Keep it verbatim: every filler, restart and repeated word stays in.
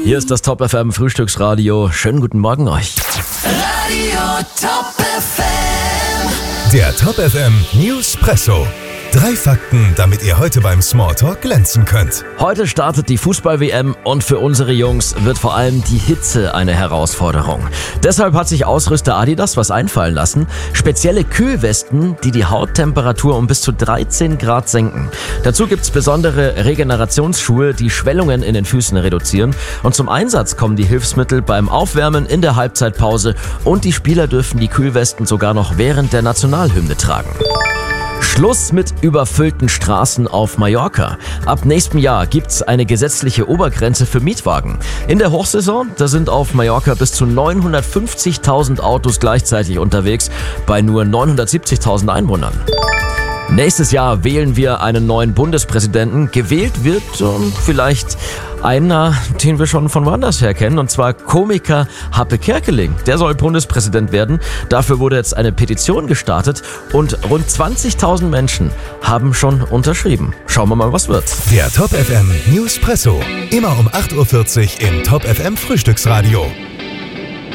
Hier ist das Top F M Frühstücksradio. Schönen guten Morgen euch. Radio Top F M. Der Top F M Newspresso. Drei Fakten, damit ihr heute beim Smalltalk glänzen könnt. Heute startet die Fußball-W M und für unsere Jungs wird vor allem die Hitze eine Herausforderung. Deshalb hat sich Ausrüster Adidas was einfallen lassen. Spezielle Kühlwesten, die die Hauttemperatur um bis zu dreizehn Grad senken. Dazu gibt's besondere Regenerationsschuhe, die Schwellungen in den Füßen reduzieren. Und zum Einsatz kommen die Hilfsmittel beim Aufwärmen in der Halbzeitpause. Und die Spieler dürfen die Kühlwesten sogar noch während der Nationalhymne tragen. Schluss mit überfüllten Straßen auf Mallorca. Ab nächstem Jahr gibt's eine gesetzliche Obergrenze für Mietwagen. In der Hochsaison, da sind auf Mallorca bis zu neunhundertfünfzigtausend Autos gleichzeitig unterwegs, bei nur neunhundertsiebzigtausend Einwohnern. Nächstes Jahr wählen wir einen neuen Bundespräsidenten. Gewählt wird ähm, vielleicht einer, den wir schon von woanders her kennen, und zwar Komiker Happe Kerkeling. Der soll Bundespräsident werden. Dafür wurde jetzt eine Petition gestartet und rund zwanzigtausend Menschen haben schon unterschrieben. Schauen wir mal, was wird. Der Top F M Newspresso. Immer um acht Uhr vierzig im Top F M Frühstücksradio.